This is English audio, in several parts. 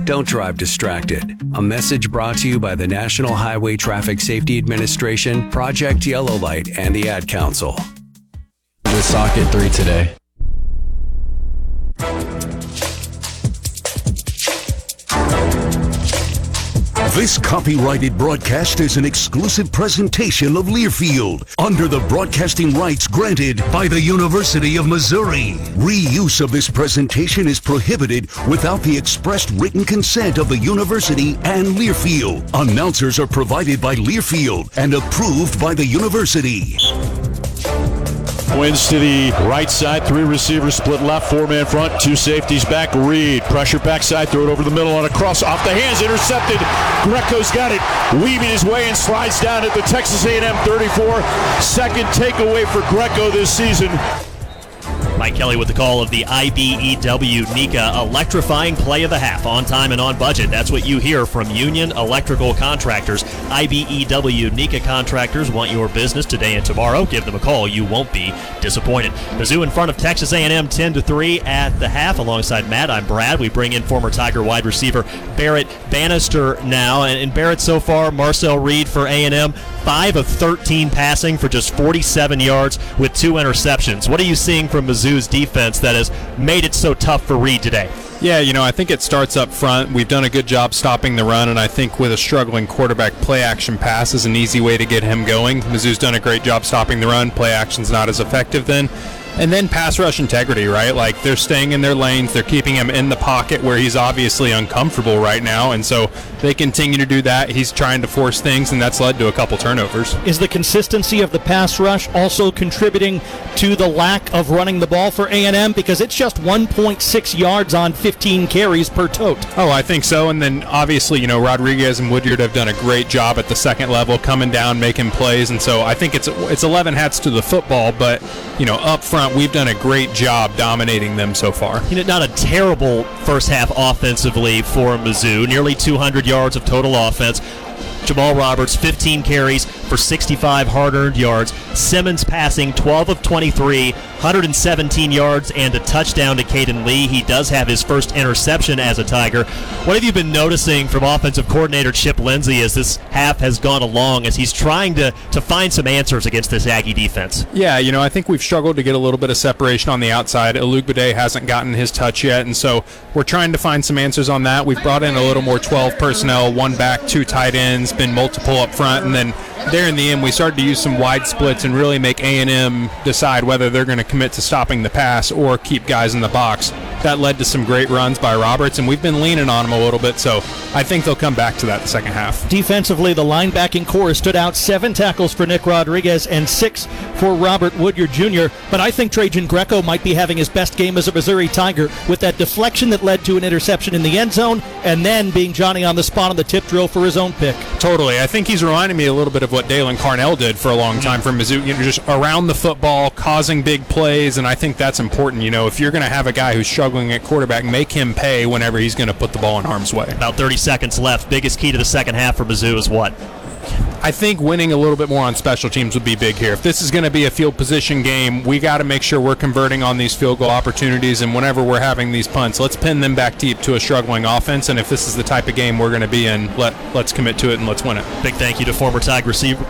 Don't drive distracted. A message brought to you by the National Highway Traffic Safety Administration, Project Yellow Light, and the Ad Council. The Socket 3 today. This copyrighted broadcast is an exclusive presentation of Learfield under the broadcasting rights granted by the University of Missouri. Reuse of this presentation is prohibited without the expressed written consent of the university and Learfield. Announcers are provided by Learfield and approved by the university. Twins to the right side, 3 receivers split left, 4-man front, 2 safeties back. Reed, pressure backside, throw it over the middle on a cross, off the hands, intercepted. Greco's got it, weaving his way and slides down at the Texas A&M 34. Second takeaway for Greco this season. Mike Kelly with the call of the IBEW NECA electrifying play of the half, on time and on budget. That's what you hear from Union Electrical Contractors. IBEW NECA contractors want your business today and tomorrow. Give them a call. You won't be disappointed. Mizzou in front of Texas A&M 10-3 at the half. Alongside Matt, I'm Brad. We bring in former Tiger wide receiver Barrett Bannister now. And Barrett, so far, Marcel Reed for A&M, 5 of 13 passing for just 47 yards with 2 interceptions. What are you seeing from Mizzou's defense that has made it so tough for Reed today? Yeah, I think it starts up front. We've done a good job stopping the run, and I think with a struggling quarterback, play-action pass is an easy way to get him going. Mizzou's done a great job stopping the run. Play-action's not as effective then. And then pass rush integrity, right? Like, they're staying in their lanes. They're keeping him in the pocket where he's obviously uncomfortable right now. And so they continue to do that. He's trying to force things, and that's led to a couple turnovers. Is the consistency of the pass rush also contributing to the lack of running the ball for A&M? Because it's just 1.6 yards on 15 carries per tote. Oh, I think so. And then obviously, Rodriguez and Woodyard have done a great job at the second level, coming down, making plays. And so I think it's 11 hats to the football, but, up front, we've done a great job dominating them so far. Not a terrible first half offensively for Mizzou. Nearly 200 yards of total offense. Jamal Roberts, 15 carries for 65 hard-earned yards. Simmons passing 12 of 23, 117 yards and a touchdown to Caden Lee. He does have his first interception as a Tiger. What have you been noticing from offensive coordinator Chip Lindsey as this half has gone along, as he's trying to find some answers against this Aggie defense? Yeah, I think we've struggled to get a little bit of separation on the outside. Olugbade hasn't gotten his touch yet, and so we're trying to find some answers on that. We've brought in a little more 12 personnel, 1 back, 2 tight ends, been multiple up front, and then there in the end we started to use some wide splits and really make A&M decide whether they're going to commit to stopping the pass or keep guys in the box. That led to some great runs by Roberts, and we've been leaning on him a little bit, so I think they'll come back to that the second half. Defensively, the linebacking core stood out. 7 tackles for Nick Rodriguez and 6 for Robert Woodyard Jr., but I think Trajan Greco might be having his best game as a Missouri Tiger with that deflection that led to an interception in the end zone and then being Johnny on the spot on the tip drill for his own pick. Totally. I think he's reminding me a little bit of what Dalen Carnell did for a long time for Mizzou, just around the football, causing big plays, and I think that's important. If you're going to have a guy who's struggling at quarterback, make him pay whenever he's going to put the ball in harm's way. About 30 seconds left. Biggest key to the second half for Mizzou is what? I think winning a little bit more on special teams would be big here. If this is going to be a field position game, we got to make sure we're converting on these field goal opportunities, and whenever we're having these punts, let's pin them back deep to a struggling offense, and if this is the type of game we're going to be in, let's commit to it and let's win it. Big thank you to former Tiger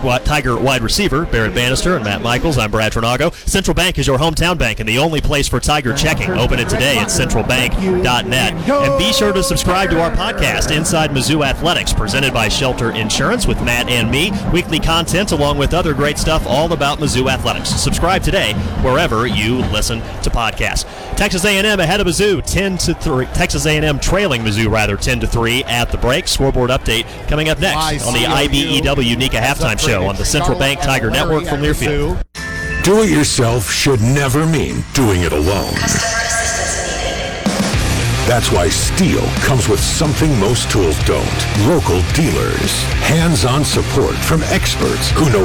wide receiver Barrett Bannister and Matt Michaels. I'm Brad Trinago. Central Bank is your hometown bank and the only place for Tiger checking. Open it today at centralbank.net. And be sure to subscribe to our podcast, Inside Mizzou Athletics, presented by Shelter Insurance with Matt and me. Weekly content along with other great stuff all about Mizzou Athletics. Subscribe today wherever you listen to podcasts. Texas A&M ahead of Mizzou 10-3. Texas A&M trailing Mizzou 10-3 at the break. Scoreboard update coming up next on the IBEW NECA halftime show on the Central Bank Tiger Network from Learfield. Do it yourself should never mean doing it alone. That's why Steel comes with something most tools don't. Local dealers. Hands-on support from experts who know